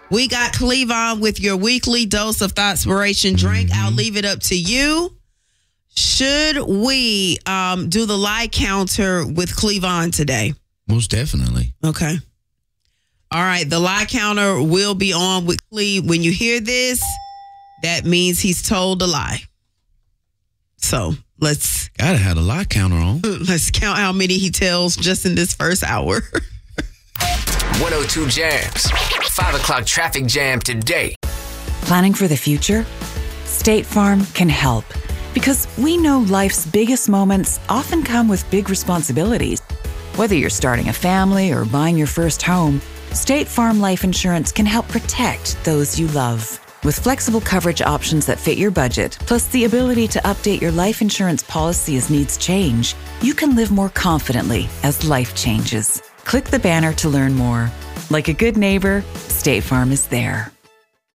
We got Cleavon with your weekly dose of Thoughtspiration drink. I'll leave it up to you. Should we do the lie counter with Cleavon today? Most definitely. Okay. All right. The lie counter will be on with Cleve. When you hear this, that means he's told a lie. So let's Gotta have a lie counter on. count how many he tells just in this first hour. 102 Jams. 5 o'clock traffic jam today. Planning for the future? State Farm can help because we know life's biggest moments often come with big responsibilities. Whether you're starting a family or buying your first home, State Farm Life Insurance can help protect those you love. With flexible coverage options that fit your budget, plus the ability to update your life insurance policy as needs change, you can live more confidently as life changes. Click the banner to learn more. Like a good neighbor, State Farm is there.